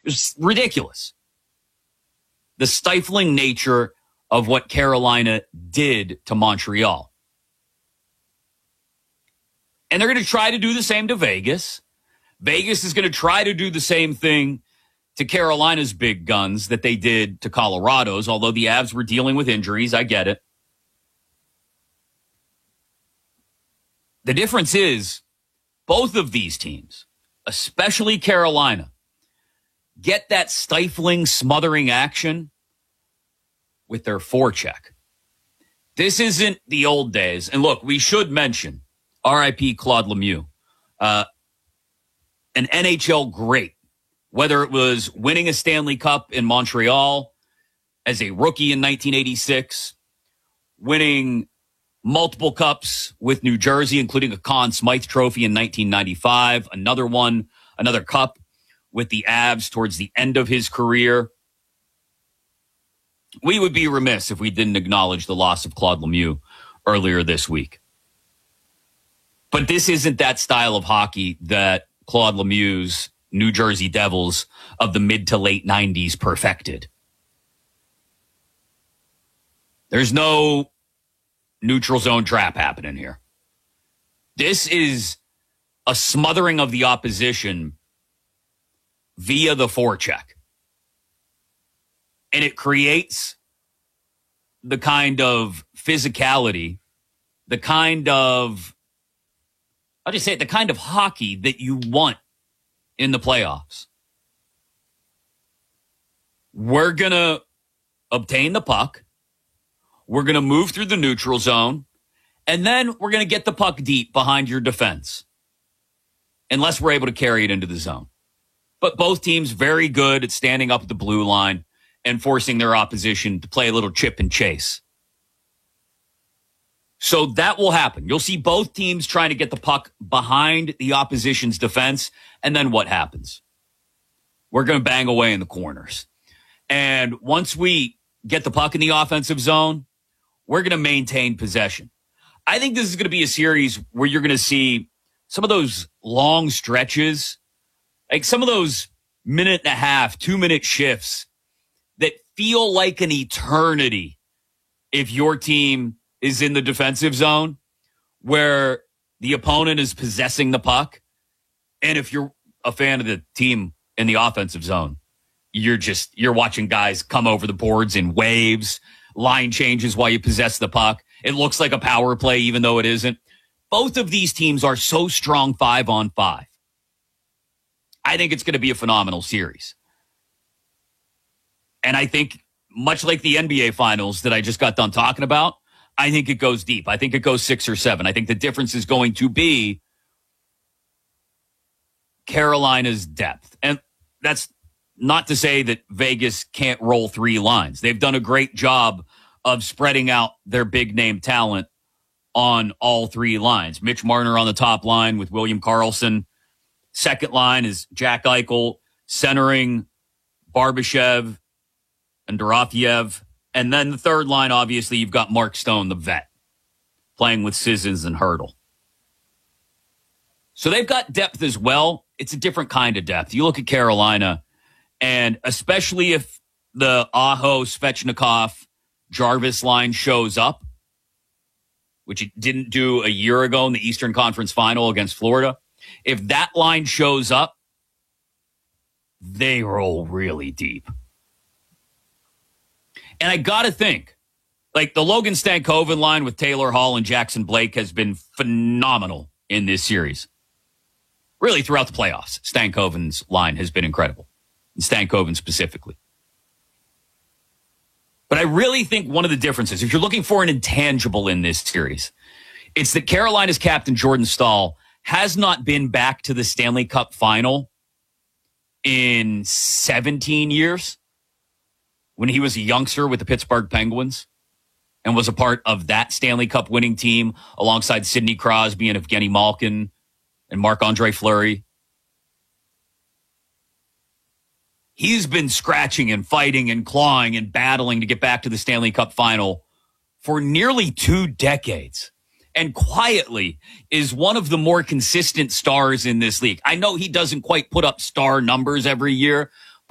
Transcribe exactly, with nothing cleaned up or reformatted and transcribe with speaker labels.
Speaker 1: It was ridiculous. The stifling nature of what Carolina did to Montreal. And they're going to try to do the same to Vegas. Vegas is going to try to do the same thing to Carolina's big guns that they did to Colorado's, although the Avs were dealing with injuries. I get it. The difference is both of these teams, especially Carolina, get that stifling, smothering action with their forecheck. This isn't the old days. And look, we should mention R I P Claude Lemieux, uh, an N H L great, whether it was winning a Stanley Cup in Montreal as a rookie in nineteen eighty-six, winning multiple cups with New Jersey, including a Conn Smythe Trophy in nineteen ninety-five, another one, another cup with the Avs towards the end of his career. We would be remiss if we didn't acknowledge the loss of Claude Lemieux earlier this week. But this isn't that style of hockey that Claude Lemieux's New Jersey Devils of the mid to late nineties perfected. There's no neutral zone trap happening here. This is a smothering of the opposition via the forecheck. And it creates the kind of physicality, the kind of, I'll just say it, the kind of hockey that you want in the playoffs. We're going to obtain the puck. We're going to move through the neutral zone. And then we're going to get the puck deep behind your defense. Unless we're able to carry it into the zone. But both teams very good at standing up at the blue line and forcing their opposition to play a little chip and chase. So that will happen. You'll see both teams trying to get the puck behind the opposition's defense. And then what happens? We're going to bang away in the corners. And once we get the puck in the offensive zone, we're going to maintain possession. I think this is going to be a series where you're going to see some of those long stretches, like some of those minute and a half, two minute shifts that feel like an eternity if your team is in the defensive zone where the opponent is possessing the puck. And if you're a fan of the team in the offensive zone, you're just, you're watching guys come over the boards in waves, line changes while you possess the puck. It looks like a power play, even though it isn't. Both of these teams are so strong five on five. I think it's going to be a phenomenal series. And I think, much like the N B A Finals that I just got done talking about, I think it goes deep. I think it goes six or seven. I think the difference is going to be Carolina's depth. And that's not to say that Vegas can't roll three lines. They've done a great job of spreading out their big name talent on all three lines. Mitch Marner on the top line with William Karlsson. Second line is Jack Eichel centering Barbashev and Dorofiev. And then the third line, obviously, you've got Mark Stone, the vet, playing with Sissons and Hurdle. So they've got depth as well. It's a different kind of depth. You look at Carolina, and especially if the Aho, Svechnikov, Jarvis line shows up, which it didn't do a year ago in the Eastern Conference Final against Florida. If that line shows up, they roll really deep. And I got to think, like the Logan Stankoven line with Taylor Hall and Jackson Blake has been phenomenal in this series. Really throughout the playoffs, Stankoven's line has been incredible. And Stankoven specifically. But I really think one of the differences, if you're looking for an intangible in this series, it's that Carolina's captain, Jordan Staal, has not been back to the Stanley Cup final in seventeen years when he was a youngster with the Pittsburgh Penguins and was a part of that Stanley Cup winning team alongside Sidney Crosby and Evgeny Malkin and Marc-Andre Fleury. He's been scratching and fighting and clawing and battling to get back to the Stanley Cup final for nearly two decades. And quietly is one of the more consistent stars in this league. I know he doesn't quite put up star numbers every year,